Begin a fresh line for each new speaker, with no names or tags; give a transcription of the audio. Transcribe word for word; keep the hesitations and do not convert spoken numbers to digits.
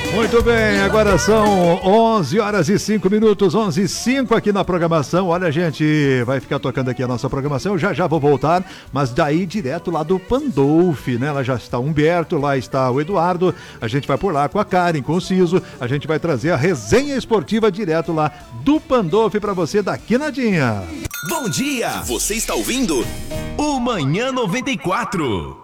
Muito bem, agora são onze horas e cinco minutos, onze e cinco aqui na programação. Olha, gente, vai ficar tocando aqui a nossa programação, já já vou voltar, mas daí direto lá do Pandolf, né? Lá já está o Humberto, lá está o Eduardo, a gente vai por lá com a Karen, com o Ciso, a gente vai trazer a resenha esportiva direto lá do Pandolf pra você daqui nadinha.
Bom dia, você está ouvindo o Manhã noventa e quatro.